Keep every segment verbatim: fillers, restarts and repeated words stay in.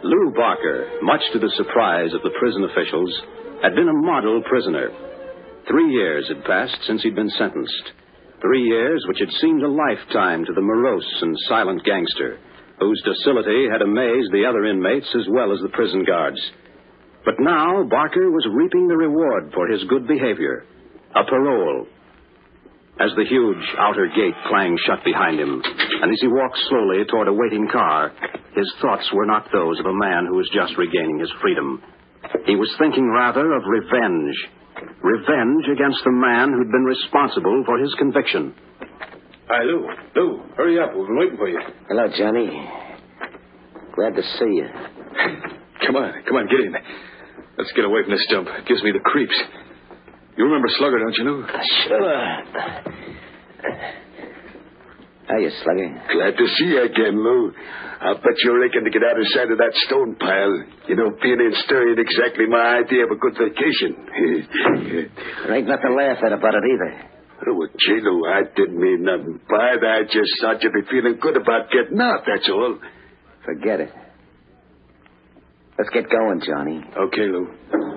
Lou Barker, much to the surprise of the prison officials, had been a model prisoner. Three years had passed since he'd been sentenced. Three years which had seemed a lifetime to the morose and silent gangster, whose docility had amazed the other inmates as well as the prison guards. But now Barker was reaping the reward for his good behavior, a parole. As the huge outer gate clanged shut behind him, and as he walked slowly toward a waiting car, his thoughts were not those of a man who was just regaining his freedom. He was thinking rather of revenge. Revenge against the man who'd been responsible for his conviction. Hi, Lou. Lou, hurry up. We've been waiting for you. Hello, Johnny. Glad to see you. Come on. Come on, get in. Let's get away from this dump. It gives me the creeps. You remember Slugger, don't you, Lou? Sure. Hiya, Slugger. Glad to see you again, Lou. I'll bet you're aching to get out of sight of that stone pile. You know, being in stir ain't exactly my idea of a good vacation. There ain't nothing to laugh at about it either. Oh, gee, Lou, I didn't mean nothing by that. I just thought you'd be feeling good about getting out, that's all. Forget it. Let's get going, Johnny. Okay, Lou.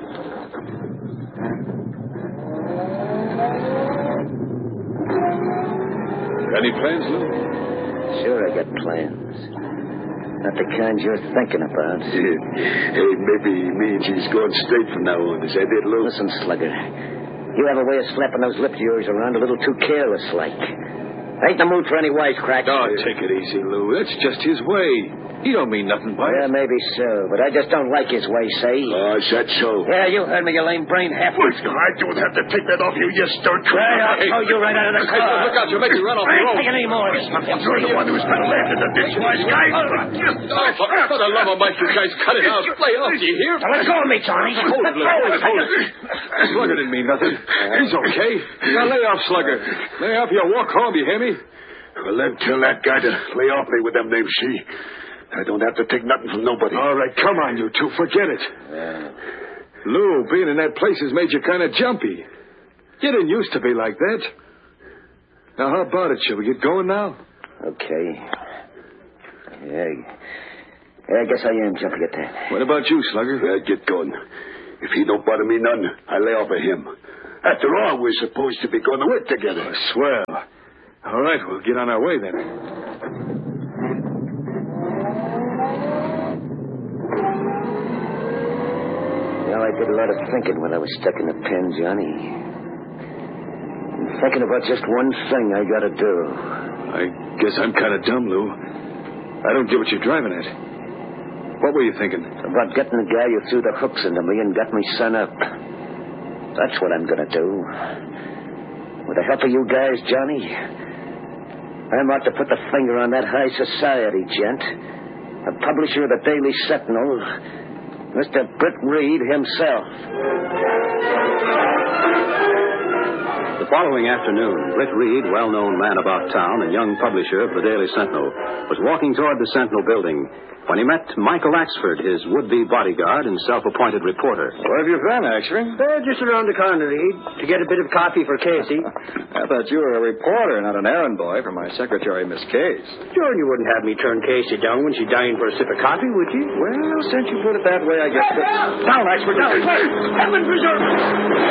Got any plans, Lou? Sure, I got plans. Not the kind you're thinking about. Hey, maybe he means he's going straight from now on. Is that it, Lou? Listen, Slugger. You have a way of slapping those lips of yours around a little too careless-like. I ain't in the mood for any wisecracks. Oh, take it easy, Lou. That's just his way. He don't mean nothing by Yeah, it. maybe so, but I just don't like his way, say. Oh, is that so? Yeah, you heard me, you lame brain half. Well, I don't have to take that off you, you start Hey, I'll throw you right out of the Hey, car. look out, you'll make me run off I the ain't road. taking any more of this. You're the one who's been laughing at this wise guy. Oh, for, for the love of Mike, you guys cut it out. Lay off, do you hear? Now, let go of me, Johnny. Hold it, Lou. Hold it, hold it. Slugger didn't mean nothing. He's okay. Now lay off, Slugger. Lay off, you'll walk home, you hear me? Well, then tell that guy to lay off me with them names, she. I don't have to take nothing from nobody. All right, come on, you two. Forget it. Yeah. Lou, being in that place has made you kind of jumpy. You didn't used to be like that. Now, how about it? Shall we get going now? Okay. Yeah, yeah, I guess I am jumpy at that. What about you, Slugger? Well, get going. If he don't bother me none, I lay off of him. After all, we're supposed to be going to work together. Oh, swell. All right, we'll get on our way then. Well, I did a lot of thinking when I was stuck in the pen, Johnny. I'm thinking about just one thing I gotta do. I guess I'm kind of dumb, Lou. I don't get what you're driving at. What were you thinking? About getting the guy who threw the hooks into me and got me sent up. That's what I'm gonna do. With the help of you guys, Johnny, I'm out to put the finger on that high society gent, the publisher of the Daily Sentinel, Mister Britt Reed himself. The following afternoon, Britt Reed, well-known man about town and young publisher of the Daily Sentinel, was walking toward the Sentinel building when he met Michael Axford, his would-be bodyguard and self-appointed reporter. Where have you been, Axford? Uh, just around the corner, Reed, to get a bit of coffee for Casey. I thought you were a reporter, not an errand boy for my secretary, Miss Case. Sure, you wouldn't have me turn Casey down when she dined for a sip of coffee, would you? Well, since you put it that way, I guess... That... Down, Axford, down! Heaven preserve us!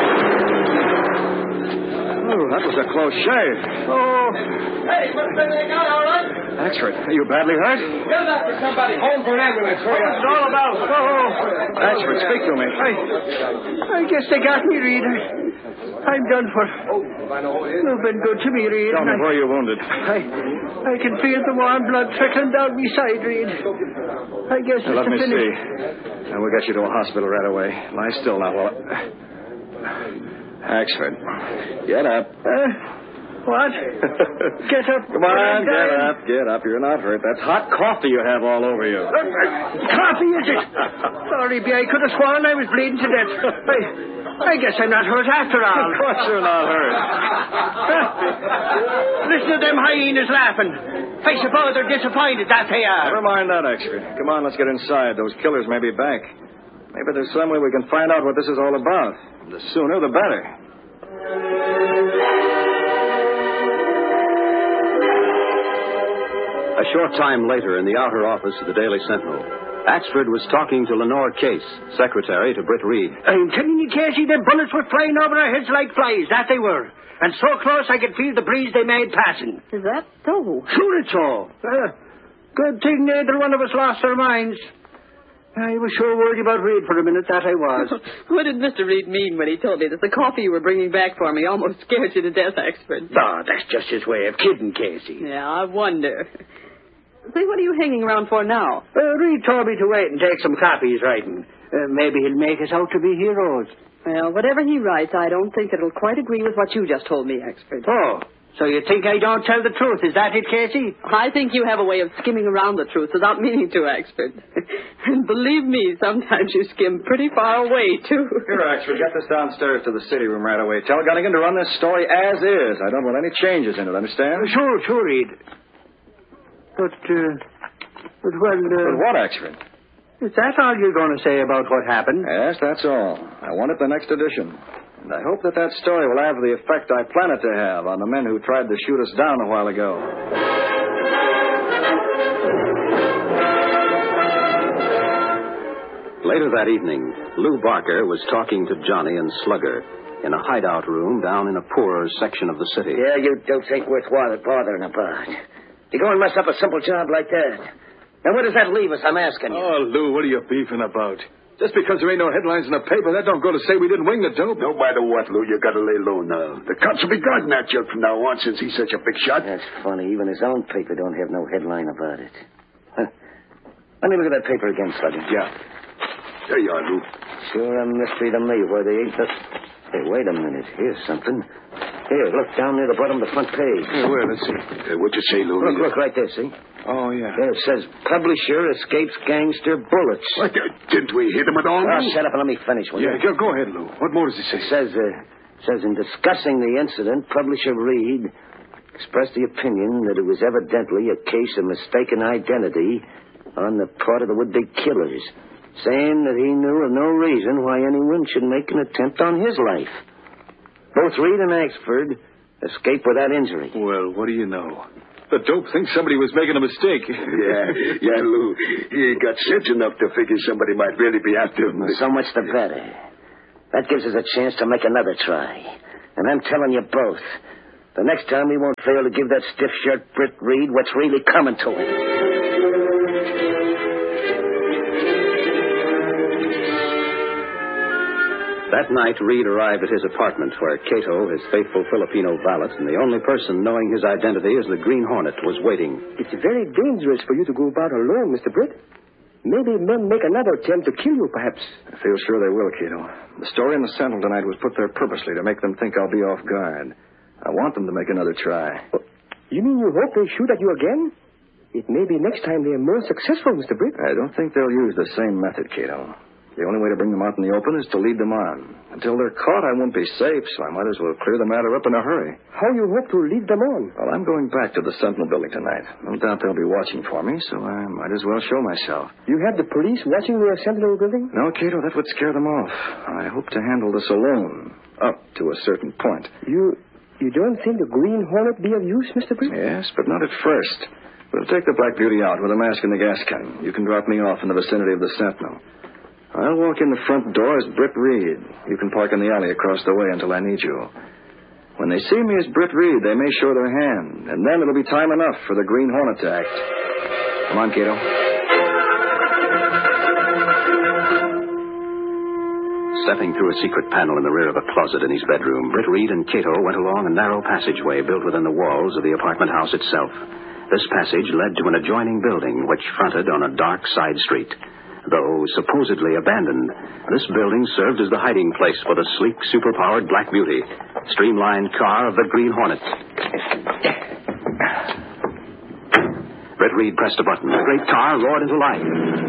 Oh, that was a close shave. Oh. Hey, what's the thing out, all right? Axford, are you badly hurt? Get it up for somebody. Home for an ambulance. Hurry up. What's it all about? Oh, Axford, speak to me. I, I guess they got me, Reed. I'm done for. You've been good to me, Reed. Tell me I, where you're wounded. I, I can feel the warm blood trickling down my side, Reed. I guess Now, it's let to me finish. see. And we'll get you to a hospital right away. Lie still now while... Axford, get up. Uh, what? Get up. Come on, get up, get up. You're not hurt. That's hot coffee you have all over you. Coffee, is it? Sorry, B. I could have sworn I was bleeding to death. I, I guess I'm not hurt after all. Of course you're not hurt. Listen to them hyenas laughing. I suppose they're disappointed, that they are. Never mind that, Axford. Come on, let's get inside. Those killers may be back. Maybe there's some way we can find out what this is all about. The sooner, the better. A short time later, in the outer office of the Daily Sentinel, Axford was talking to Lenore Case, secretary to Britt Reed. I'm telling you, Casey, the bullets were flying over our heads like flies. That they were. And so close I could feel the breeze they made passing. Is that so? Sure it's so. Uh, good thing neither one of us lost our minds. I was sure worried about Reed for a minute, that I was. What did Mister Reed mean when he told me that the coffee you were bringing back for me almost scared you to death, Axford? Oh, that's just his way of kidding, Casey. Yeah, I wonder. Say, what are you hanging around for now? Uh, Reed told me to wait and take some copy he's writing. Uh, maybe he'll make us out to be heroes. Well, whatever he writes, I don't think it'll quite agree with what you just told me, Axford. Oh, so you think I don't tell the truth? Is that it, Casey? I think you have a way of skimming around the truth without meaning to, Axford. And believe me, sometimes you skim pretty far away, too. Here, Axford, get this downstairs to the city room right away. Tell Gunnigan to run this story as is. I don't want any changes in it, understand? Uh, sure, sure, Reed. But, uh, but well, uh... But what, Axford? Is that all you're going to say about what happened? Yes, that's all. I want it the next edition. And I hope that that story will have the effect I plan it to have on the men who tried to shoot us down a while ago. Later that evening, Lou Barker was talking to Johnny and Slugger in a hideout room down in a poorer section of the city. Yeah, you don't think worthwhile bothering about. You go and mess up a simple job like that. Now, where does that leave us, I'm asking you? Oh, Lou, what are you beefing about? Just because there ain't no headlines in the paper, that don't go to say we didn't wing the dope. No matter what, Lou, you gotta lay low now. The cops will be guarding that jug from now on since he's such a big shot. That's funny. Even his own paper don't have no headline about it. Huh. Let me look at that paper again, Sergeant. Yeah. There you are, Lou. Sure a mystery to me where they ain't the... Hey, wait a minute. Here's something. Here, look, down near the bottom of the front page. Yeah, where? Let's see. Uh, what'd you say, Lou? Look, look, right there, see? Oh, yeah. There it says, publisher escapes gangster bullets. What? Uh, didn't we hit him at all? Oh, shut up and let me finish. Will Yeah, you? go, go ahead, Lou. What more does he say? It says, uh, says in discussing the incident, publisher Reed expressed the opinion that it was evidently a case of mistaken identity on the part of the would-be killers, saying that he knew of no reason why anyone should make an attempt on his life. Both Reed and Axford escaped without injury. Well, what do you know? The dope thinks somebody was making a mistake. Yeah, yeah, Lou. He got sense enough to figure somebody might really be after him. So much the better. That gives us a chance to make another try. And I'm telling you both, the next time we won't fail to give that stiff-shirt Britt Reed what's really coming to him. That night, Reed arrived at his apartment where Cato, his faithful Filipino valet, and the only person knowing his identity as the Green Hornet, was waiting. It's very dangerous for you to go about alone, Mister Britt. Maybe men make another attempt to kill you, perhaps. I feel sure they will, Cato. The story in the Sentinel tonight was put there purposely to make them think I'll be off guard. I want them to make another try. Oh, you mean you hope they shoot at you again? It may be next time they're more successful, Mister Britt. I don't think they'll use the same method, Cato. The only way to bring them out in the open is to lead them on. Until they're caught, I won't be safe, so I might as well clear the matter up in a hurry. How you hope to lead them on? Well, I'm going back to the Sentinel building tonight. No doubt they'll be watching for me, so I might as well show myself. You have the police watching your Sentinel building? No, Cato, that would scare them off. I hope to handle this alone, up to a certain point. You you don't think the Green Hornet be of use, Mister Britt? Yes, but not at first. We'll take the Black Beauty out with a mask and the gas can. You can drop me off in the vicinity of the Sentinel. I'll walk in the front door as Britt Reed. You can park in the alley across the way until I need you. When they see me as Britt Reed, they may show their hand, and then it'll be time enough for the Green Hornet to act. Come on, Cato. Stepping through a secret panel in the rear of a closet in his bedroom, Britt Reed and Cato went along a narrow passageway built within the walls of the apartment house itself. This passage led to an adjoining building which fronted on a dark side street. Though supposedly abandoned, this building served as the hiding place for the sleek, superpowered Black Beauty, streamlined car of the Green Hornet. Britt Reed pressed a button. The great car roared into life.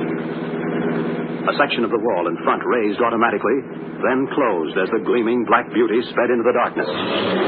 A section of the wall in front raised automatically, then closed as the gleaming Black Beauty sped into the darkness.